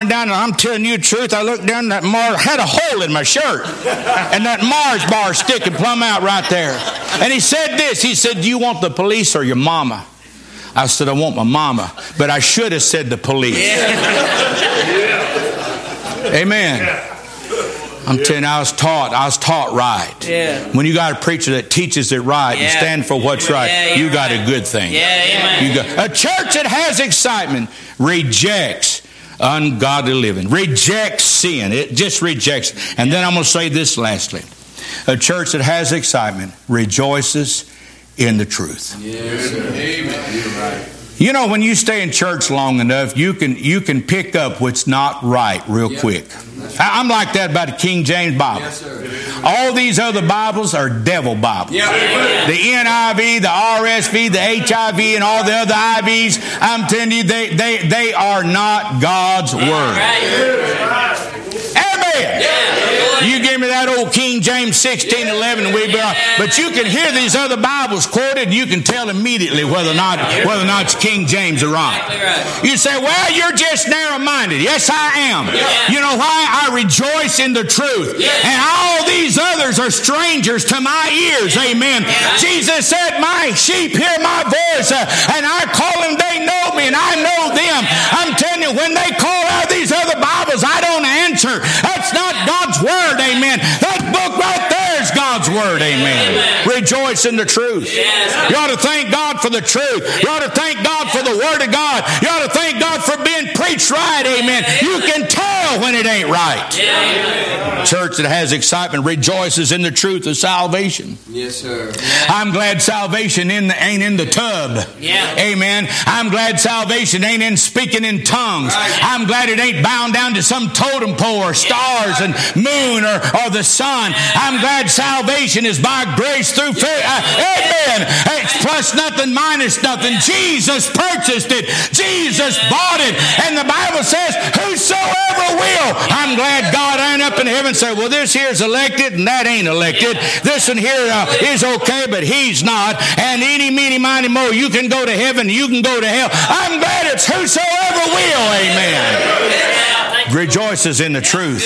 down, and I'm telling you the truth, I looked down, and that Mars had a hole in my shirt. And that Mars bar sticking plumb out right there. And he said this, he said, do you want the police or your mama? I said, I want my mama. But I should have said the police. Amen. I'm telling you, I was taught right. Yeah. When you got a preacher that teaches it right and stand for what's right, you got a good thing. You got a church that has excitement rejects ungodly living, rejects sin. It just rejects it. And then I'm going to say this lastly. A church that has excitement rejoices in the truth. Yes, sir. Amen. You're right. You know, when you stay in church long enough, you can pick up what's not right real quick. I'm like that about the King James Bible. Yes, sir. All these other Bibles are devil Bibles. Yeah. The NIV, the RSV, the HIV, and all the other IVs, I'm telling you, they are not God's Word. Amen. You give me that old King James 16:11 and we be on. But you can hear these other Bibles quoted and you can tell immediately whether or not it's King James or right. You say, well, you're just narrow-minded. Yes, I am. You know why? I rejoice in the truth. And all these others are strangers to my ears. Amen. Jesus said, my sheep hear my voice and I call them, they know me and I know them. I'm telling you, when they call out these other Bibles, I don't answer. That's not God's Word. Amen. That book right there is God's Word. Amen. Rejoice in the truth. You ought to thank God for the truth. You ought to thank God for the Word of God. You ought to thank God for being preached right. Amen. You can tell when it ain't right. Church that has excitement rejoices in the truth of salvation. Yes, sir. I'm glad salvation ain't in the tub. Amen. I'm glad salvation ain't in speaking in tongues. I'm glad it ain't bound down to some totem pole or stars and moon or the sun. I'm glad salvation is by grace through faith. Amen. It's plus nothing, minus nothing. Jesus purchased it. Jesus bought it. And the Bible says, whosoever will. I'm glad God ain't up in heaven and say, well, this here's elected and that ain't elected. This one here is okay, but he's not. And any, meeny, miny, mo, you can go to heaven, you can go to hell. I'm glad it's whosoever will. Amen. Rejoices in the truth.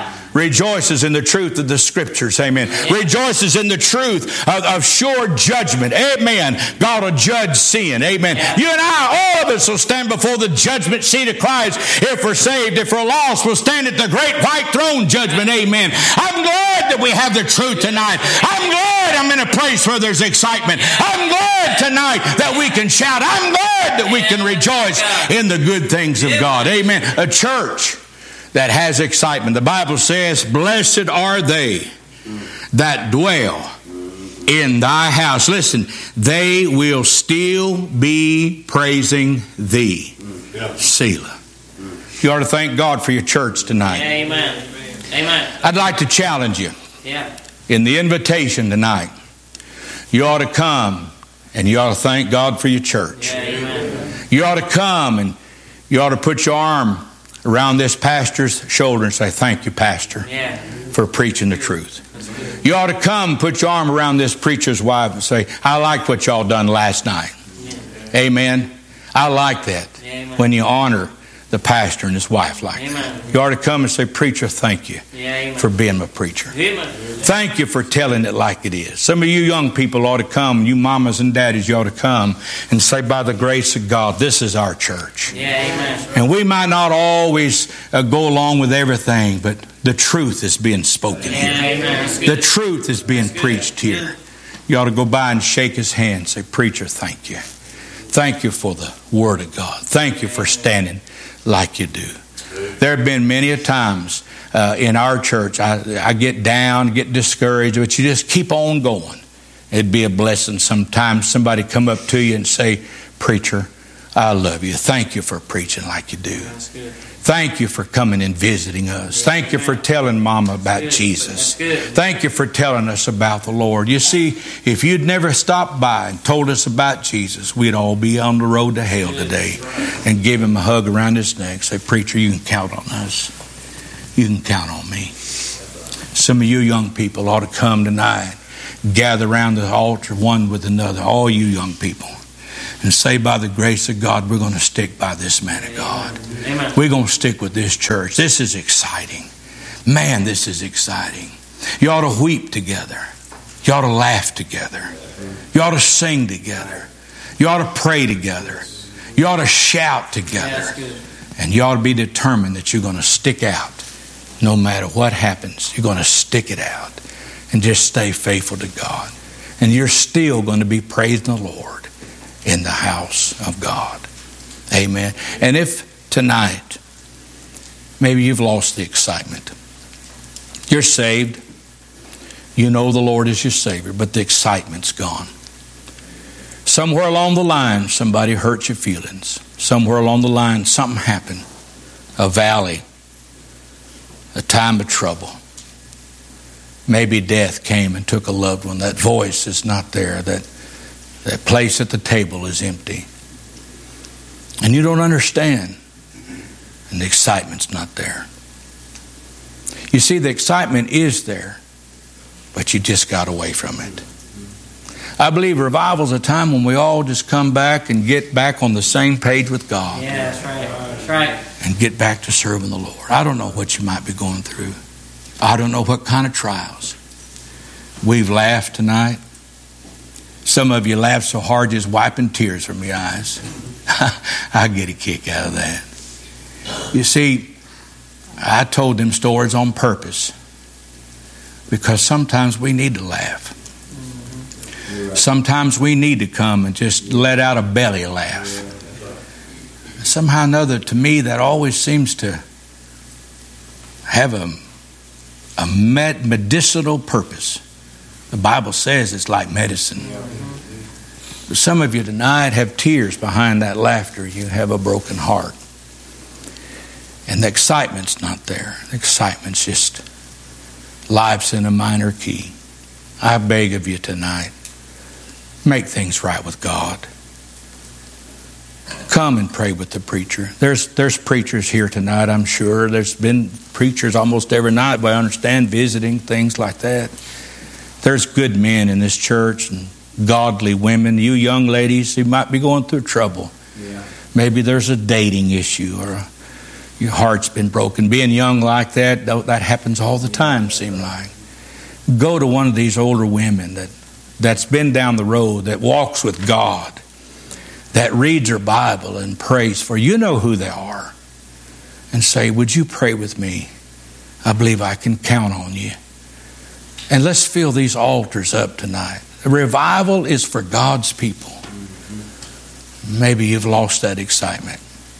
Rejoices in the truth of the Scriptures. Amen. Rejoices in the truth of sure judgment. Amen. God will judge sin. Amen. You and I, all of us will stand before the judgment seat of Christ. If we're saved, if we're lost, we'll stand at the great white throne judgment. Amen. I'm glad that we have the truth tonight. I'm glad I'm in a place where there's excitement. I'm glad tonight that we can shout. I'm glad that we can rejoice in the good things of God. Amen. A church that has excitement. The Bible says, blessed are they that dwell in thy house. Listen, they will still be praising thee. Selah. You ought to thank God for your church tonight. Amen. Amen. I'd like to challenge you. Yeah. In the invitation tonight, you ought to come and you ought to thank God for your church. Amen. You ought to come and you ought to put your arm around this pastor's shoulder and say, thank you, Pastor, for preaching the truth. You ought to come, put your arm around this preacher's wife and say, I like what y'all done last night. Amen. I like that. When you honor the pastor and his wife like that. You ought to come and say, preacher, thank you for being my preacher. Thank you for telling it like it is. Some of you young people ought to come, you mamas and daddies, you ought to come and say, by the grace of God, this is our church. And we might not always go along with everything, but the truth is being spoken here. The truth is being preached here. You ought to go by and shake his hand and say, preacher, thank you. Thank you for the Word of God. Thank you for standing like you do. There have been many a times in our church, I get down, get discouraged, but you just keep on going. It'd be a blessing sometimes somebody come up to you and say, preacher, I love you. Thank you for preaching like you do. Thank you for coming and visiting us. Thank you for telling Mama about Jesus. Thank you for telling us about the Lord. You see, if you'd never stopped by and told us about Jesus, we'd all be on the road to hell today. And give him a hug around his neck. Say, preacher, you can count on us. You can count on me. Some of you young people ought to come tonight, gather around the altar one with another, all you young people. and say, by the grace of God, we're going to stick by this man of God. Amen. We're going to stick with this church. This is exciting. Man, this is exciting. You ought to weep together. You ought to laugh together. You ought to sing together. You ought to pray together. You ought to shout together. And you ought to be determined that you're going to stick out no matter what happens. You're going to stick it out and just stay faithful to God. And you're still going to be praising the Lord in the house of God. Amen. And if tonight, maybe you've lost the excitement. You're saved. You know the Lord is your Savior, but the excitement's gone. Somewhere along the line, somebody hurt your feelings. Somewhere along the line, something happened. A valley, a time of trouble. Maybe death came and took a loved one. That voice is not there. That place at the table is empty. And you don't understand. And the excitement's not there. You see, the excitement is there, but you just got away from it. I believe revival is a time when we all just come back and get back on the same page with God. Yeah, that's right. That's right. And get back to serving the Lord. I don't know what you might be going through. I don't know what kind of trials. We've laughed tonight. Some of you laughed so hard just wiping tears from your eyes. I get a kick out of that. You see, I told them stories on purpose because sometimes we need to laugh. Sometimes we need to come and just let out a belly laugh. Somehow or another, to me, that always seems to have a medicinal purpose. The Bible says it's like medicine. But some of you tonight have tears behind that laughter. You have a broken heart. And the excitement's not there. The excitement's just life's in a minor key. I beg of you tonight, make things right with God. Come and pray with the preacher. There's preachers here tonight, I'm sure. There's been preachers almost every night, but I understand, visiting, things like that. There's good men in this church and godly women. You young ladies who might be going through trouble. Yeah. Maybe there's a dating issue or your heart's been broken. Being young like that happens all the time, seem like. Go to one of these older women that's been down the road, that walks with God, that reads her Bible and prays for you. You know who they are. And say, would you pray with me? I believe I can count on you. And let's fill these altars up tonight. The revival is for God's people. Maybe you've lost that excitement.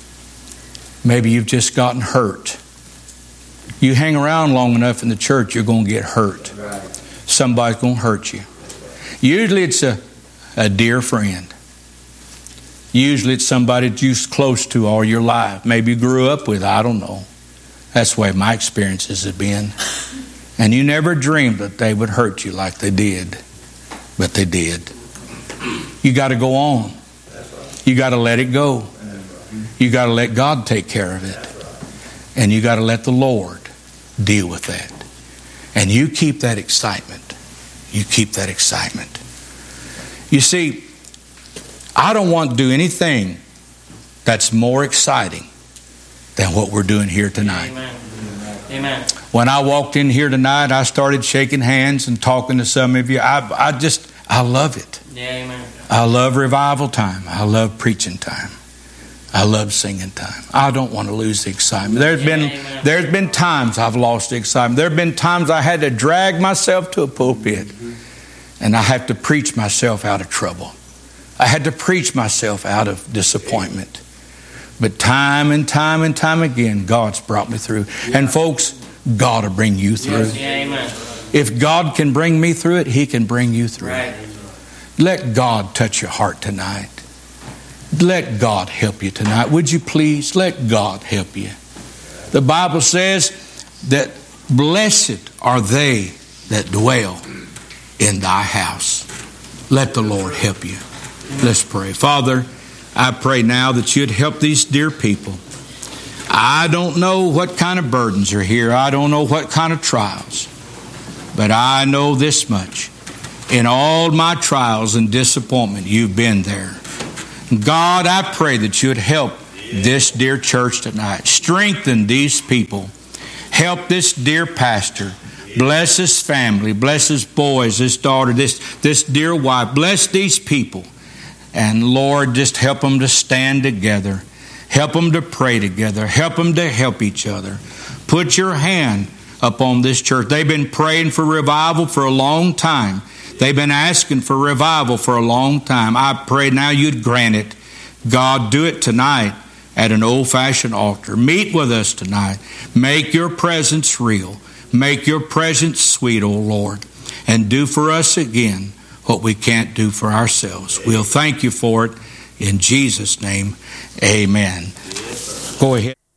Maybe you've just gotten hurt. You hang around long enough in the church, you're going to get hurt. Somebody's going to hurt you. Usually it's a dear friend. Usually it's somebody that you're close to all your life. Maybe you grew up with, I don't know. That's the way my experiences have been. And you never dreamed that they would hurt you like they did. But they did. You got to go on. You got to let it go. You got to let God take care of it. And you got to let the Lord deal with that. And you keep that excitement. You keep that excitement. You see, I don't want to do anything that's more exciting than what we're doing here tonight. Amen. Amen. When I walked in here tonight, I started shaking hands and talking to some of you. I love it. Yeah, amen. I love revival time. I love preaching time. I love singing time. I don't want to lose the excitement. There's been times I've lost the excitement. There have been times I had to drag myself to a pulpit and I have to preach myself out of trouble. I had to preach myself out of disappointment. But time and time and time again, God's brought me through. And folks, God will bring you through. Yes, yeah, amen. If God can bring me through it, He can bring you through. Right. Let God touch your heart tonight. Let God help you tonight. Would you please let God help you? The Bible says that blessed are they that dwell in thy house. Let the Lord help you. Let's pray. Father, I pray now that you'd help these dear people. I don't know what kind of burdens are here. I don't know what kind of trials. But I know this much. In all my trials and disappointment, you've been there. God, I pray that you would help this dear church tonight. Strengthen these people. Help this dear pastor. Bless his family. Bless his boys, his daughter, this dear wife. Bless these people. And Lord, just help them to stand together. Help them to pray together. Help them to help each other. Put your hand upon this church. They've been praying for revival for a long time. They've been asking for revival for a long time. I pray now you'd grant it. God, do it tonight at an old-fashioned altar. Meet with us tonight. Make your presence real. Make your presence sweet, O Lord. And do for us again what we can't do for ourselves. We'll thank you for it. In Jesus' name, amen. Go ahead.